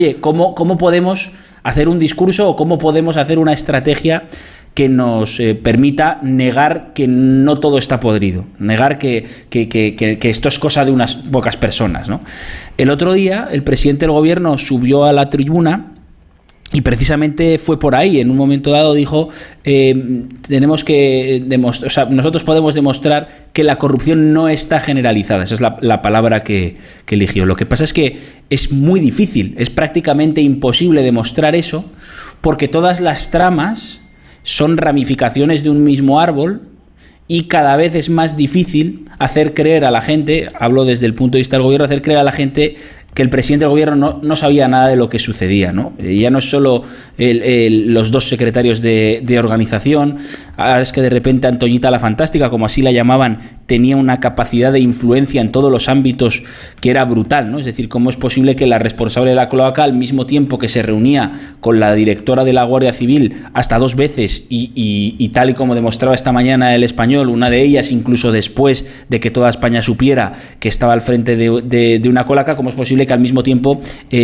¿cómo podemos hacer un discurso o cómo podemos hacer una estrategia que nos permita negar que no todo está podrido, negar que esto es cosa de unas pocas personas, ¿no? El otro día el presidente del gobierno subió a la tribuna y precisamente fue por ahí. En un momento dado dijo, tenemos que demostrar, o sea, nosotros podemos demostrar que la corrupción no está generalizada. Esa es la palabra que eligió. Lo que pasa es que es muy difícil, es prácticamente imposible demostrar eso, porque todas las tramas son ramificaciones de un mismo árbol y cada vez es más difícil hacer creer a la gente, hablo desde el punto de vista del gobierno, hacer creer a la gente que el presidente del gobierno no sabía nada de lo que sucedía, ¿no? Ya no es solo los dos secretarios de organización, ahora es que de repente Antoñita la Fantástica, como así la llamaban, tenía una capacidad de influencia en todos los ámbitos que era brutal, ¿no? Es decir, ¿cómo es posible que la responsable de la cloaca, al mismo tiempo que se reunía con la directora de la Guardia Civil hasta 2 veces y tal y como demostraba esta mañana El Español, una de ellas incluso después de que toda España supiera que estaba al frente de una cloaca, cómo es posible que al mismo tiempo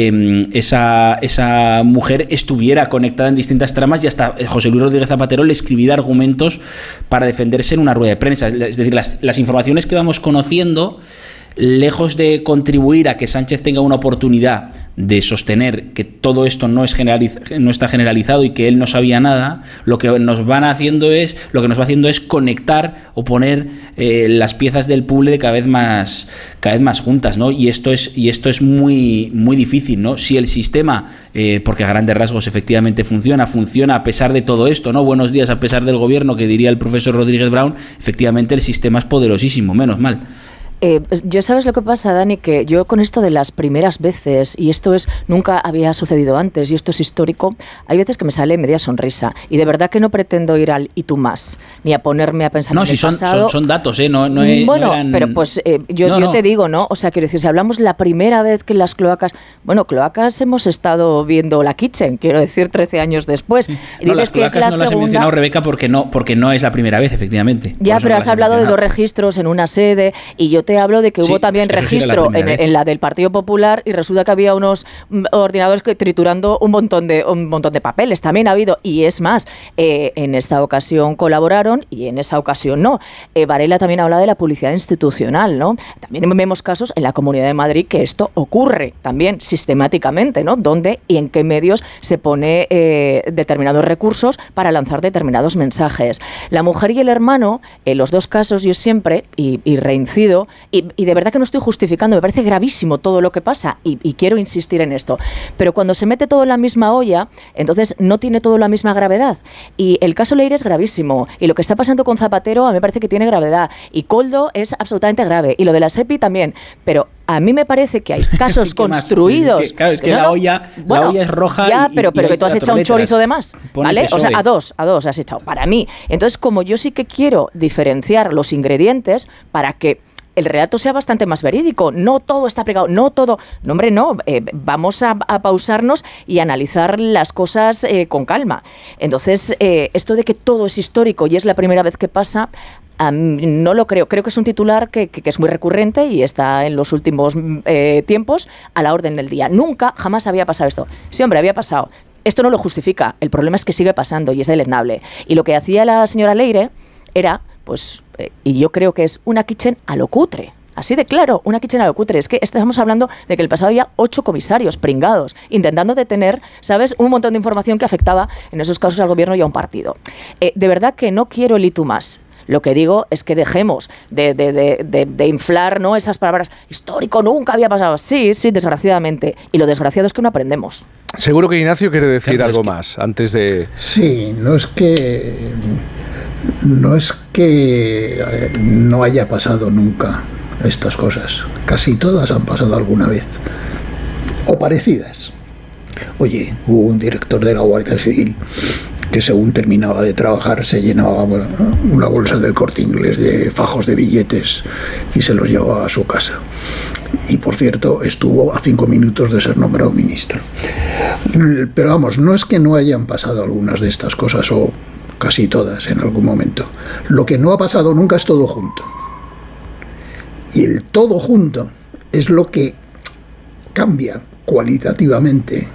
esa mujer estuviera conectada en distintas tramas y hasta José Luis Rodríguez Zapatero le escribiera argumentos para defenderse en una rueda de prensa? Es decir, las informaciones que vamos conociendo, lejos de contribuir a que Sánchez tenga una oportunidad de sostener que todo esto no está generalizado y que él no sabía nada, lo que nos va haciendo es conectar o poner las piezas del puzzle cada vez más juntas, ¿no? Y esto es muy, muy difícil, ¿no? Si el sistema, porque a grandes rasgos efectivamente funciona a pesar de todo esto, ¿no? Buenos días a pesar del gobierno, que diría el profesor Rodríguez Brown, efectivamente el sistema es poderosísimo, menos mal. Yo, ¿sabes lo que pasa, Dani? Que yo con esto de las primeras veces, y esto nunca había sucedido antes, y esto es histórico, hay veces que me sale media sonrisa, y de verdad que no pretendo ir al y tú más, ni a ponerme a pensar en el pasado. No, si son datos, bueno, no eran... pero pues yo te digo, ¿no? O sea, quiero decir, si hablamos la primera vez que las cloacas... Bueno, cloacas hemos estado viendo la Kitchen, quiero decir, 13 años después. Sí. No, las cloacas no las he mencionado, Rebeca, porque no es la primera vez, efectivamente. Ya, pero has hablado de 2 registros en una sede, y yo te hablo de que hubo también registro en la del Partido Popular, y resulta que había unos ordenadores triturando un montón de papeles. También ha habido, y es más, en esta ocasión colaboraron y en esa ocasión no. Varela también habla de la publicidad institucional, ¿no? También vemos casos en la Comunidad de Madrid que esto ocurre también sistemáticamente, ¿no? Dónde y en qué medios se pone determinados recursos para lanzar determinados mensajes. La mujer y el hermano, en los 2 casos yo siempre, y reincido, y de verdad que no estoy justificando, me parece gravísimo todo lo que pasa y quiero insistir en esto, pero cuando se mete todo en la misma olla, entonces no tiene todo la misma gravedad, y el caso Leire es gravísimo, y lo que está pasando con Zapatero a mí me parece que tiene gravedad, y Koldo es absolutamente grave, y lo de la SEPI también, pero a mí me parece que hay casos construidos. Es que la olla es roja. Ya, pero que tú has echado un chorizo de más, ¿vale? O sea, a dos has echado, para mí. Entonces, como yo sí que quiero diferenciar los ingredientes para que el relato sea bastante más verídico, no todo está pegado, no todo, no hombre, no, vamos a pausarnos y analizar las cosas con calma. Entonces, esto de que todo es histórico y es la primera vez que pasa, no lo creo que es un titular que es muy recurrente y está en los últimos tiempos a la orden del día. Nunca, jamás había pasado esto. Sí, hombre, había pasado. Esto no lo justifica, el problema es que sigue pasando y es deleznable. Y lo que hacía la señora Leire era, pues, y yo creo que es una Kitchen a lo cutre. Así de claro, una Kitchen a lo cutre. Es que estamos hablando de que el pasado había 8 comisarios pringados, intentando detener, ¿sabes?, un montón de información que afectaba, en esos casos, al gobierno y a un partido. De verdad que no quiero el y tú más. Lo que digo es que dejemos de inflar, ¿no?, esas palabras. Histórico, nunca había pasado. Sí, desgraciadamente. Y lo desgraciado es que no aprendemos. Seguro que Ignacio quiere decir algo más antes de... Sí, no es que no haya pasado nunca estas cosas. Casi todas han pasado alguna vez. O parecidas. Oye, hubo un director de la Guardia Civil que según terminaba de trabajar se llenaba una bolsa del Corte Inglés de fajos de billetes y se los llevaba a su casa. Y por cierto, estuvo a 5 minutos de ser nombrado ministro. Pero vamos, no es que no hayan pasado algunas de estas cosas, o casi todas en algún momento. Lo que no ha pasado nunca es todo junto. Y el todo junto es lo que cambia cualitativamente